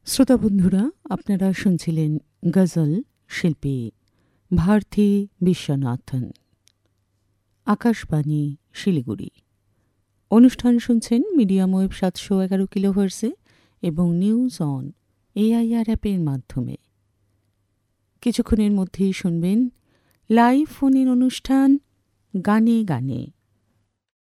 শ্রোতা বন্ধুরা, আপনারা শুনছিলেন গজল শিল্পী ভারতী বিশ্বনাথন। আকাশবাণী শিলিগুড়ি। অনুষ্ঠান শুনছেন মিডিয়াম ওয়েভ 711 কিলোহার্টজে এবং নিউজ অন AIR অ্যাপের মাধ্যমে। কিছুক্ষণের মধ্যেই শুনবেন লাইভ ফোনের অনুষ্ঠান গানে গানে।